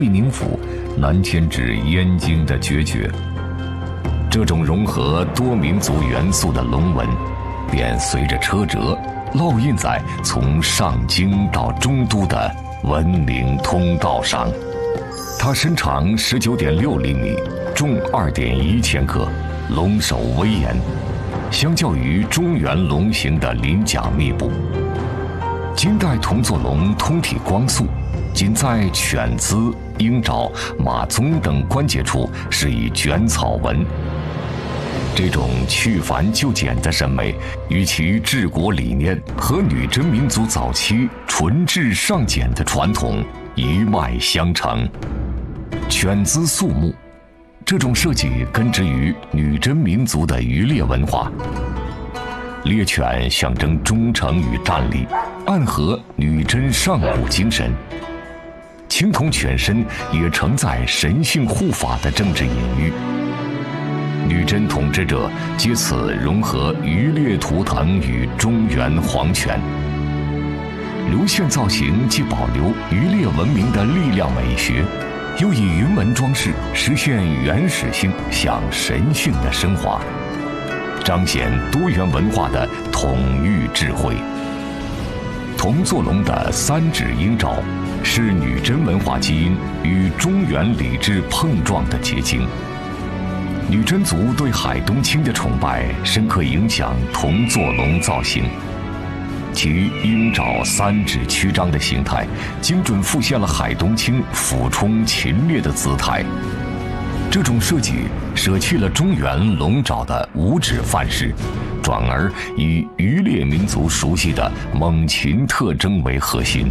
会宁府、南迁至燕京的决绝。这种融合多民族元素的龙纹，便随着车辙烙印在从上京到中都的文明通道上。它身长19.6厘米，重2.1千克，龙首威严。相较于中原龙形的鳞甲密布，金代铜座龙通体光素，仅在犬姿、鹰爪、马鬃等关节处是以卷草纹。这种去繁就简的审美，与其治国理念和女真民族早期纯质尚简的传统一脉相承。犬姿肃穆，这种设计根植于女真民族的渔猎文化。猎犬象征忠诚与战力，暗合女真上古精神。青铜犬身也承载神性护法的政治隐喻。女真统治者借此融合渔猎图腾与中原皇权。流线造型既保留渔猎文明的力量美学，又以云纹装饰实现原始性向神性的升华，彰显多元文化的统御智慧。铜座龙的3指鹰爪是女真文化基因与中原礼制碰撞的结晶。女真族对海东青的崇拜深刻影响铜座龙造型，其鹰爪3指曲张的形态，精准复现了海东青俯冲禽猎的姿态。这种设计舍弃了中原龙爪的5指范式，转而以渔猎民族熟悉的猛禽特征为核心。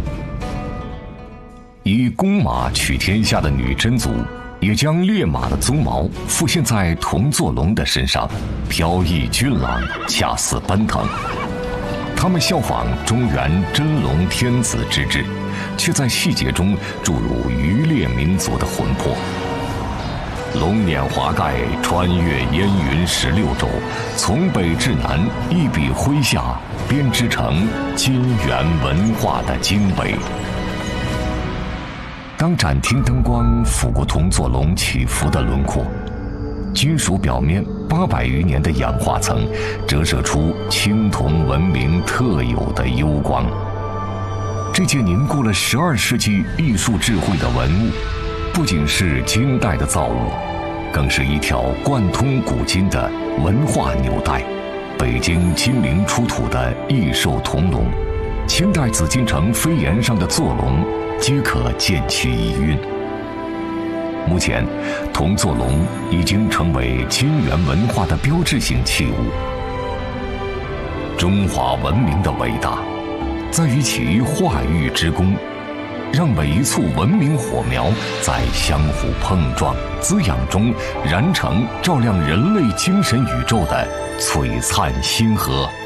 以公马取天下的女真族也将烈马的鬃毛复现在铜座龙的身上，飘逸俊朗，恰似奔腾。他们效仿中原真龙天子之制，却在细节中注入渔猎民族的魂魄。龙辇华盖，穿越烟云16州，从北至南，一笔挥下，编织成金元文化的精北。当展厅灯光拂过铜座龙起伏的轮廓，金属表面800余年的氧化层折射出青铜文明特有的幽光。这件凝固了12世纪艺术智慧的文物，不仅是金代的造物，更是一条贯通古今的文化纽带。北京金陵出土的异兽铜龙，清代紫禁城飞檐上的座龙，皆可见其遗韵。目前，铜座龙已经成为金元文化的标志性器物。中华文明的伟大，在于其化育之功，让每一簇文明火苗在相互碰撞、滋养中燃成照亮人类精神宇宙的璀璨星河。